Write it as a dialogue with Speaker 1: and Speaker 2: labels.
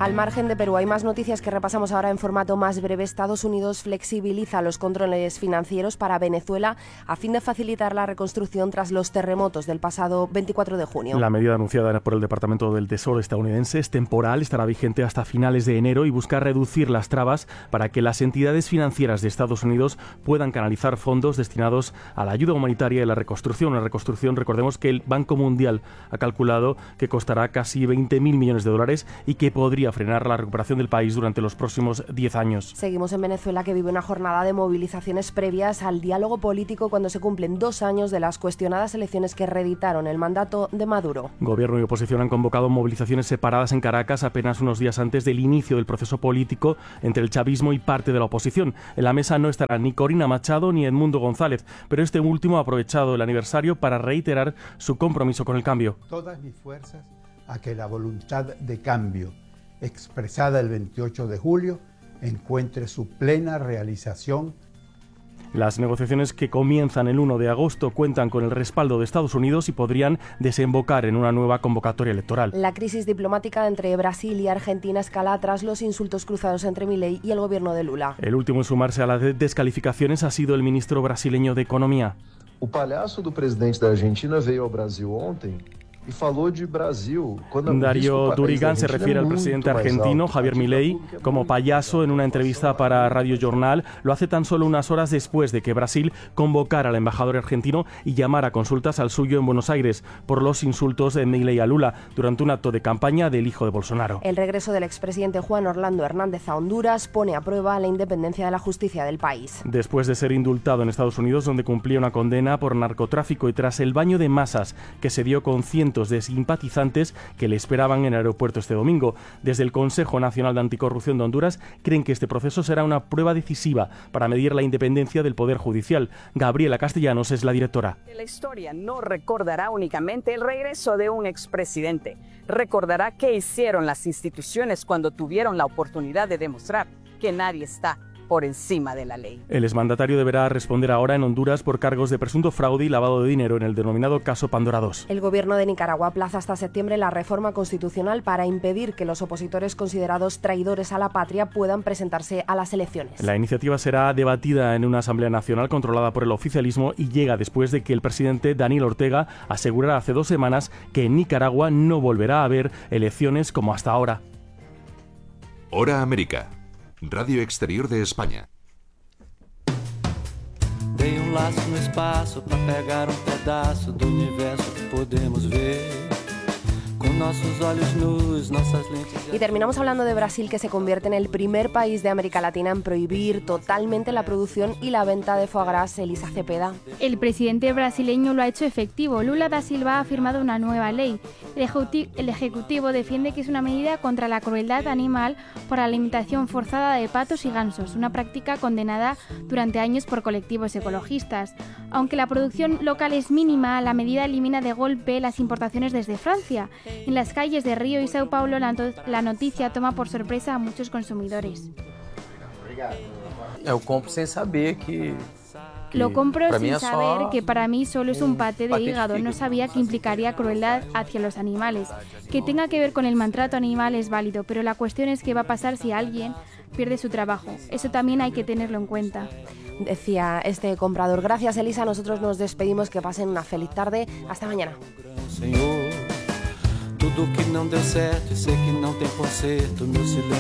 Speaker 1: Al margen de Perú, hay más noticias que repasamos ahora en formato más breve. Estados Unidos flexibiliza los controles financieros para Venezuela a fin de facilitar la reconstrucción tras los terremotos del pasado 24 de junio.
Speaker 2: La medida anunciada por el Departamento del Tesoro estadounidense es temporal, estará vigente hasta finales de enero y busca reducir las trabas para que las entidades financieras de Estados Unidos puedan canalizar fondos destinados a la ayuda humanitaria y la reconstrucción. Una reconstrucción, recordemos que el Banco Mundial ha calculado que costará casi 20.000 millones de dólares y que podría frenar la recuperación del país durante los próximos 10 años.
Speaker 1: Seguimos en Venezuela, que vive una jornada de movilizaciones previas al diálogo político cuando se cumplen 2 años de las cuestionadas elecciones que reeditaron el mandato de Maduro.
Speaker 2: Gobierno y oposición han convocado movilizaciones separadas en Caracas apenas unos días antes del inicio del proceso político entre el chavismo y parte de la oposición. En la mesa no estarán ni Corina Machado ni Edmundo González, pero este último ha aprovechado el aniversario para reiterar su compromiso con el cambio.
Speaker 3: Todas mis fuerzas a que la voluntad de cambio expresada el 28 de julio encuentre su plena realización.
Speaker 2: Las negociaciones, que comienzan el 1 de agosto, cuentan con el respaldo de Estados Unidos y podrían desembocar en una nueva convocatoria electoral.
Speaker 1: La crisis diplomática entre Brasil y Argentina escala tras los insultos cruzados entre Milei y el gobierno de Lula.
Speaker 2: El último en sumarse a las descalificaciones ha sido el ministro brasileño de Economía.
Speaker 4: O palhaço do presidente da Argentina veio ao Brasil ontem y faló de Brasil.
Speaker 2: Darío Durigan se refiere al presidente argentino, Javier Milei, como payaso en una entrevista para Radio Jornal. Lo hace tan solo unas horas después de que Brasil convocara al embajador argentino y llamara a consultas al suyo en Buenos Aires por los insultos de Milei a Lula durante un acto de campaña del hijo de Bolsonaro.
Speaker 1: El regreso del expresidente Juan Orlando Hernández a Honduras pone a prueba la independencia de la justicia del país.
Speaker 2: Después de ser indultado en Estados Unidos, donde cumplía una condena por narcotráfico, y tras el baño de masas que se dio con cientos de simpatizantes que le esperaban en el aeropuerto este domingo. Desde el Consejo Nacional de Anticorrupción de Honduras creen que este proceso será una prueba decisiva para medir la independencia del Poder Judicial. Gabriela Castellanos es la directora.
Speaker 5: La historia no recordará únicamente el regreso de un expresidente, recordará qué hicieron las instituciones cuando tuvieron la oportunidad de demostrar que nadie está por encima de la ley.
Speaker 2: El exmandatario deberá responder ahora en Honduras por cargos de presunto fraude y lavado de dinero en el denominado caso Pandora 2.
Speaker 1: El gobierno de Nicaragua aplaza hasta septiembre la reforma constitucional para impedir que los opositores considerados traidores a la patria puedan presentarse a las elecciones.
Speaker 2: La iniciativa será debatida en una asamblea nacional controlada por el oficialismo y llega después de que el presidente Daniel Ortega asegurara hace 2 semanas que en Nicaragua no volverá a haber elecciones como hasta ahora.
Speaker 6: Hora América. Radio Exterior de España.
Speaker 7: Tem laço no espaço para pegar pedaço do universo que podemos ver. Con nuestros ojos nus, nuestras lentes.
Speaker 1: Y terminamos hablando de Brasil, que se convierte en el primer país de América Latina en prohibir totalmente la producción y la venta de foie gras. Elisa Cepeda.
Speaker 8: El presidente brasileño lo ha hecho efectivo. Lula da Silva ha firmado una nueva ley. El Ejecutivo defiende que es una medida contra la crueldad animal por la alimentación forzada de patos y gansos, una práctica condenada durante años por colectivos ecologistas. Aunque la producción local es mínima, la medida elimina de golpe las importaciones desde Francia. En las calles de Río y Sao Paulo la noticia toma por sorpresa a muchos consumidores.
Speaker 9: Eu compro sem saber que
Speaker 8: Lo compro sin saber que para mí solo es un paté de hígado. No sabía que implicaría crueldad hacia los animales. Que tenga que ver con el maltrato animal es válido, pero la cuestión es qué va a pasar si alguien pierde su trabajo. Eso también hay que tenerlo en cuenta.
Speaker 1: Decía este comprador. Gracias, Elisa. Nosotros nos despedimos. Que pasen una feliz tarde. Hasta mañana.
Speaker 7: Tudo que não deu certo e sei que não tem conserto, meu silêncio.